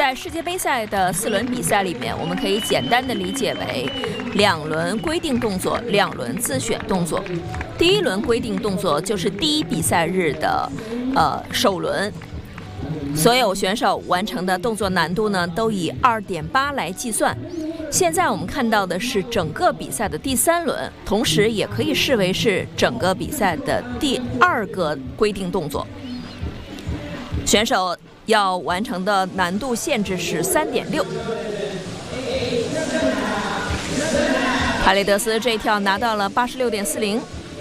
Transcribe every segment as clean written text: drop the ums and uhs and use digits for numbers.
在世界杯赛的4轮比赛里面，我们可以简单的理解为2轮规定动作，2轮自选动作。第1轮规定动作就是第1比赛日的首轮，所有选手完成的动作难度呢都以2.8来计算。现在我们看到的是整个比赛的第3轮，同时也可以视为是整个比赛的第2个规定动作。选手要完成的难度限制是3.6。帕雷德斯这一跳拿到了86.40。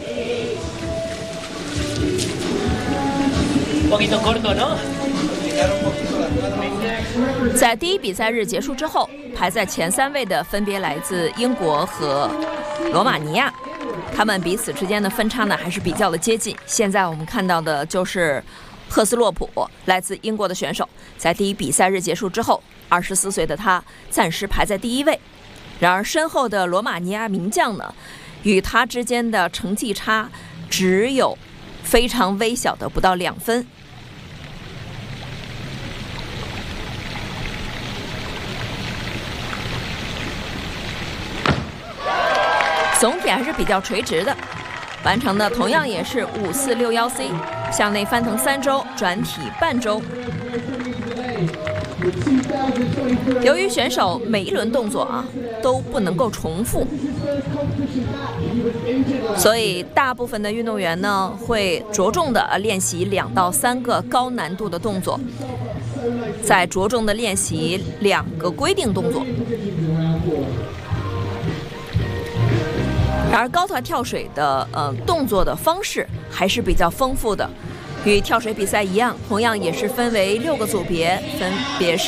在第1比赛日结束之后，排在前3位的分别来自英国和罗马尼亚，他们彼此之间的分差呢还是比较的接近。现在我们看到的就是赫斯洛普，来自英国的选手，在第1比赛日结束之后，24岁的他暂时排在第1位。然而身后的罗马尼亚名将呢，与他之间的成绩差只有非常微小的不到2分。总体还是比较垂直的，完成的同样也是54661C， 向内翻腾3周，转体半周。由于选手每1轮动作都不能够重复，所以大部分的运动员呢会着重的练习2到3个高难度的动作，再着重的练习2个规定动作。然而高台跳水的动作的方式还是比较丰富的，与跳水比赛一样，同样也是分为6个组别，分别是